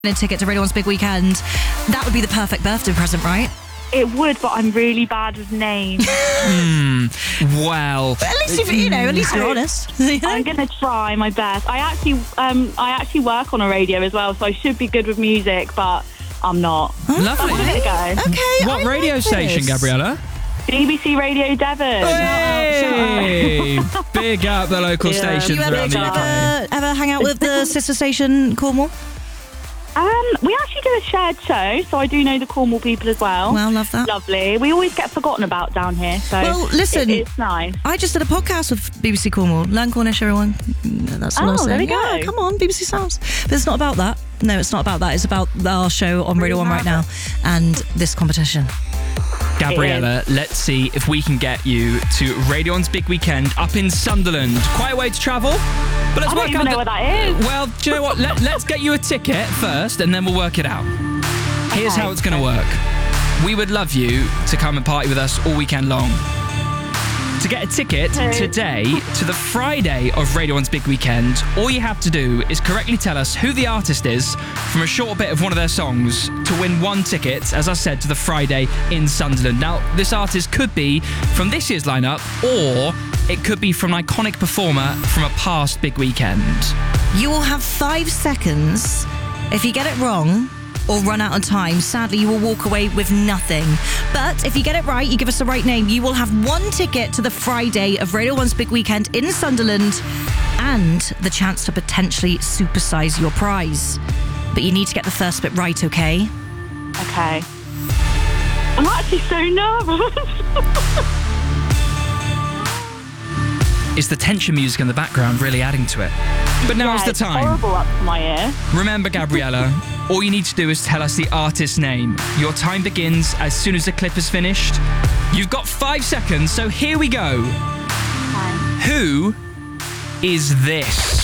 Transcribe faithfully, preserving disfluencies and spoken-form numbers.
a ticket to Radio One's Big Weekend. That would be the perfect birthday present, right? It would, but I'm really bad with names. Hmm. Well, But at least if, you know, at least you're honest. I'm gonna try my best. I actually, um, I actually work on a radio as well, so I should be good with music, but I'm not. lovely. I'll give it a go. Okay. What I radio like station, this. Gabriella? B B C Radio Devon. Hey! Big up the local Yeah. stations You ever, around the U K. ever, ever hang out with the sister station Cornwall? Um, we actually do a shared show, so I do know the Cornwall people as well. Well, love that. Lovely. We always get forgotten about down here, so Well, listen. it, it's nice. I just did a podcast with B B C Cornwall. Learn Cornish, everyone. That's all Oh, I'm saying. there we go. Yeah, come on, B B C Sounds. But it's not about that. No, it's not about that. It's about our show on Radio One right now and this competition. Gabriella, let's see if we can get you to Radio One's Big Weekend up in Sunderland. Quite a way to travel, but let's I work don't even out know the- what that is. Well, do you know what? Let, let's get you a ticket first, and then we'll work it out. Here's Okay. how it's going to work. We would love you to come and party with us all weekend long. To get a ticket Okay. today to the Friday of Radio One's Big Weekend, all you have to do is correctly tell us who the artist is from a short bit of one of their songs to win one ticket, as I said, to the Friday in Sunderland. Now, this artist could be from this year's lineup, or it could be from an iconic performer from a past Big Weekend. You will have five seconds. If you get it wrong or run out of time, sadly, you will walk away with nothing. But if you get it right, you give us the right name, you will have one ticket to the Friday of Radio One's Big Weekend in Sunderland and the chance to potentially supersize your prize. But you need to get the first bit right, okay? Okay. I'm actually so nervous. It's the tension music in the background really adding to it. But now is Yeah, the it's time. horrible up to my ear. Remember, Gabriella, all you need to do is tell us the artist's name. Your time begins as soon as the clip is finished. You've got five seconds, so here we go. Okay. Who is this?